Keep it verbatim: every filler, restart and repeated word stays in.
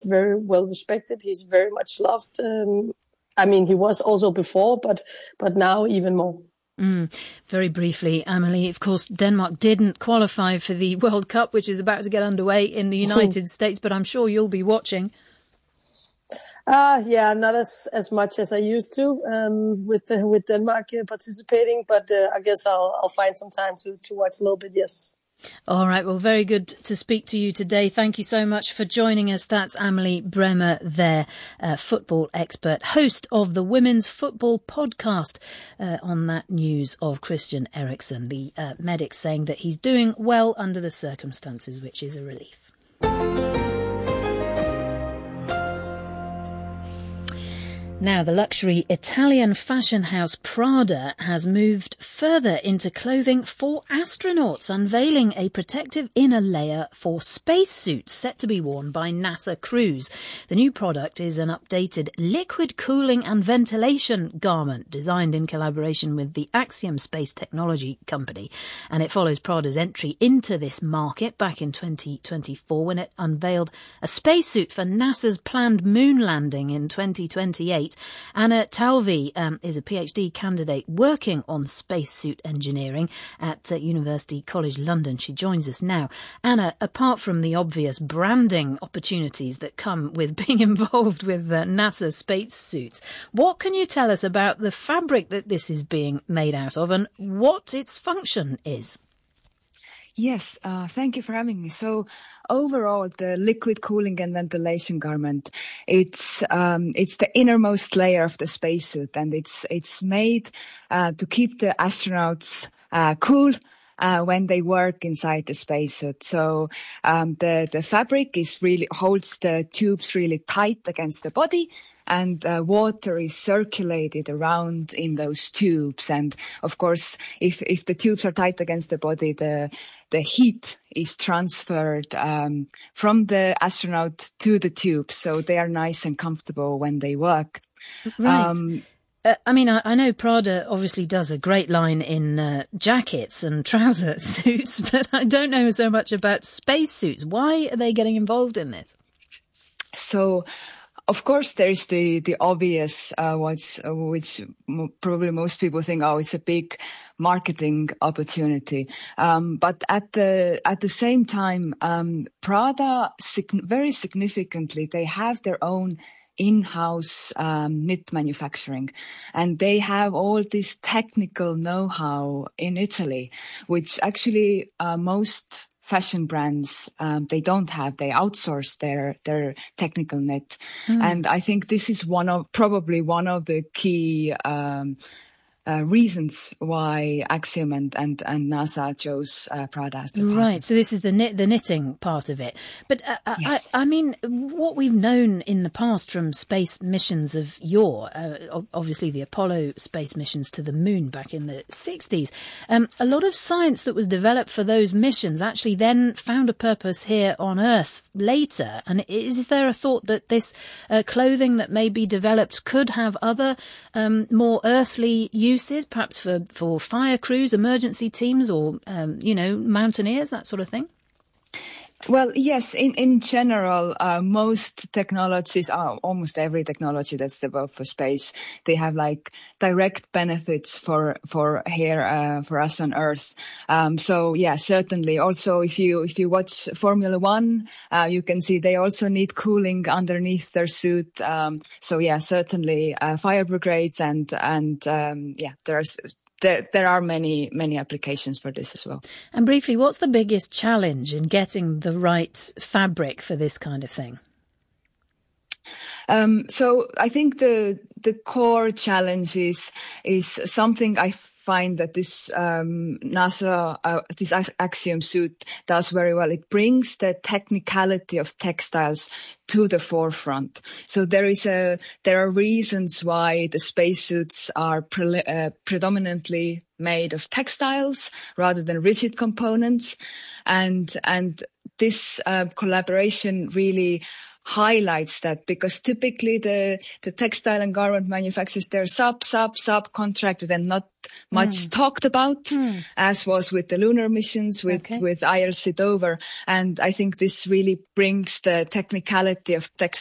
very well respected. He's very much loved. Um, I mean, he was also before, but but now even more. Mm. Very briefly, Amelie, of course, Denmark didn't qualify for the World Cup, which is about to get underway in the United States, but I'm sure you'll be watching. Uh, yeah, not as, as much as I used to um, with uh, with Denmark uh, participating, but uh, I guess I'll I'll find some time to, to watch a little bit, yes. All right, well, very good to speak to you today. Thank you so much for joining us. That's Amelie Bremer there, uh, football expert, host of the Women's Football Podcast, uh, on that news of Christian Eriksen, the uh, medic saying that he's doing well under the circumstances, which is a relief. Now, the luxury Italian fashion house Prada has moved further into clothing for astronauts, unveiling a protective inner layer for spacesuits set to be worn by NASA crews. The new product is an updated liquid cooling and ventilation garment designed in collaboration with the Axiom Space Technology Company. And it follows Prada's entry into this market back in twenty twenty-four when it unveiled a spacesuit for NASA's planned moon landing in twenty twenty-eight. Anna Talvi um, is a PhD candidate working on spacesuit engineering at uh, University College London. She joins us now. Anna, apart from the obvious branding opportunities that come with being involved with uh, NASA spacesuits, what can you tell us about the fabric that this is being made out of and what its function is? Yes, uh, thank you for having me. So overall, the liquid cooling and ventilation garment, it's um, it's the innermost layer of the spacesuit, and it's it's made uh, to keep the astronauts uh, cool uh, when they work inside the spacesuit. So um, the the fabric is really holds the tubes really tight against the body. And uh, water is circulated around in those tubes. And of course, if, if the tubes are tight against the body, the the heat is transferred um, from the astronaut to the tubes. So they are nice and comfortable when they work. Right. Um, Uh, I mean, I, I know Prada obviously does a great line in uh, jackets and trouser suits, but I don't know so much about spacesuits. Why are they getting involved in this? So, of course, there is the the obvious, uh, what's uh, which m- probably most people think, oh, it's a big marketing opportunity. Um, but at the at the same time, um, Prada sig- very significantly they have their own in-house um, knit manufacturing, and they have all this technical know-how in Italy, which actually uh, most fashion brands, um, they don't have. They outsource their their technical knit. Mm. And I think this is one of probably one of the key um, uh, reasons why Axiom and, and, and NASA chose uh, Prada as the partner. Right, so this is the knit, the knitting part of it. But uh, yes. I, I mean, what we've known in the past from space missions of yore, uh, obviously the Apollo space missions to the moon back in the sixties, um, a lot of science that was developed for those missions actually then found a purpose here on Earth later. And is there a thought that this uh, clothing that may be developed could have other um, more earthly uses, perhaps for, for fire crews, emergency teams, or, um, you know, mountaineers, that sort of thing? Well, yes, in, in general, uh, most technologies, uh, almost every technology that's developed for space, they have like direct benefits for, for here, uh, for us on Earth. Um, so yeah, certainly. Also, if you, if you watch Formula One, uh, you can see they also need cooling underneath their suit. Um, so yeah, certainly, uh, fire brigades and, and, um, yeah, there's, There, there are many, many applications for this as well. And briefly, what's the biggest challenge in getting the right fabric for this kind of thing? Um, so I think the the core challenge is is something I find that this um, NASA, uh, this Axiom suit does very well. It brings the technicality of textiles to the forefront. So there is a there are reasons why the spacesuits are pre- uh, predominantly made of textiles rather than rigid components, and and this uh, collaboration really highlights that, because typically the, the textile and garment manufacturers, they're sub, sub, subcontracted and not much mm. talked about, mm. as was with the lunar missions, with, okay. with I R C Dover. And I think this really brings the technicality of textile